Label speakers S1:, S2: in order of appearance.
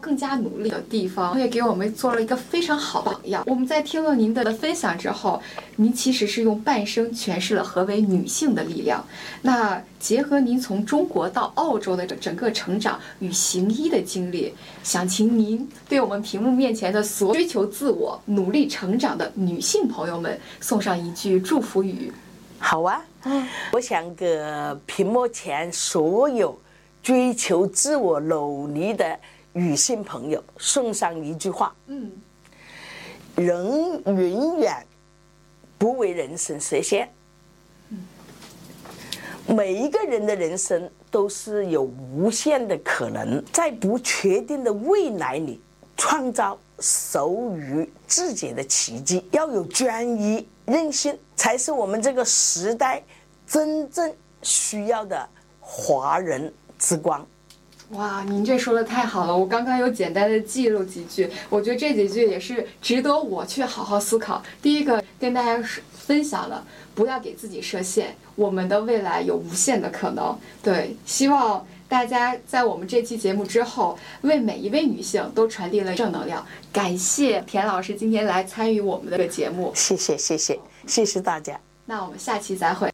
S1: 更加努力的地方，也给我们做了一个非常好的榜样。我们在听了您的分享之后，您其实是用半生诠释了何为女性的力量。那结合您从中国到澳洲的整个成长与行医的经历，想请您对我们屏幕面前的所有追求自我、努力成长的女性朋友们送上一句祝福语。
S2: 好啊，我想给屏幕前所有追求自我努力的女性朋友送上一句话：人永远不为人生设限。每一个人的人生都是有无限的可能，在不确定的未来里创造属于自己的奇迹。要有专一、韧性，才是我们这个时代真正需要的华人之光。
S1: 哇，您这说的太好了！我刚刚有简单的记录几句，我觉得这几句也是值得我去好好思考。第一个跟大家分享了，不要给自己设限，我们的未来有无限的可能。对，希望大家在我们这期节目之后，为每一位女性都传递了正能量。感谢田老师今天来参与我们的节目，
S2: 谢谢大家。
S1: 那我们下期再会。